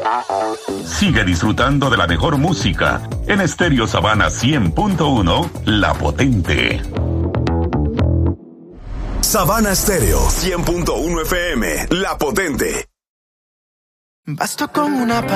Sigue disfrutando de la mejor música en Estéreo Sabana 100.1, La Potente. Sabana Estéreo 100.1 FM, La Potente. Basta con una